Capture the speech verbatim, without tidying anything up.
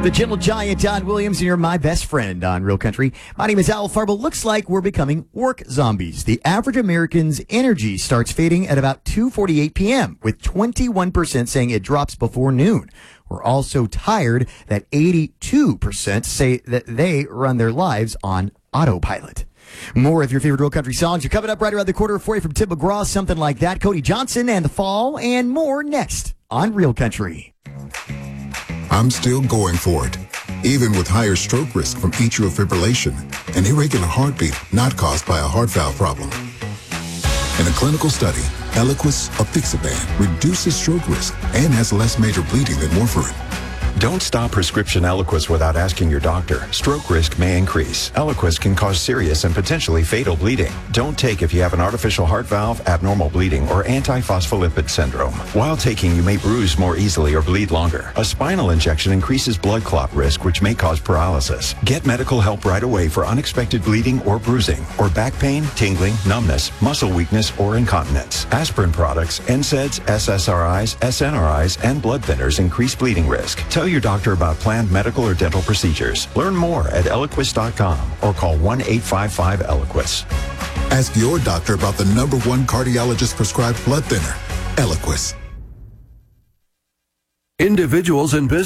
The gentle giant Don Williams, and you're my best friend on Real Country. My name is Al Farbo. Looks like we're becoming work zombies. The average American's energy starts fading at about two forty-eight p.m., with twenty-one percent saying it drops before noon. We're all so tired that eighty-two percent say that they run their lives on autopilot. More of your favorite Real Country songs are coming up right around the corner for you from Tim McGraw, Something Like That, Cody Johnson, and The Fall, and more next on Real Country. I'm still going for it, even with higher stroke risk from atrial fibrillation, an irregular heartbeat not caused by a heart valve problem. In a clinical study, Eliquis apixaban reduces stroke risk and has less major bleeding than warfarin. Don't stop prescription Eliquis without asking your doctor. Stroke risk may increase. Eliquis can cause serious and potentially fatal bleeding. Don't take if you have an artificial heart valve, abnormal bleeding, or antiphospholipid syndrome. While taking, you may bruise more easily or bleed longer. A spinal injection increases blood clot risk, which may cause paralysis. Get medical help right away for unexpected bleeding or bruising, or back pain, tingling, numbness, muscle weakness, or incontinence. Aspirin products, N SAIDs, S S R Is, S N R Is, and blood thinners increase bleeding risk. Tell your doctor about planned medical or dental procedures. Learn more at Eliquis dot com or call one eight five five Eliquis. Ask your doctor about the number one cardiologist prescribed blood thinner, Eliquis. Individuals and businesses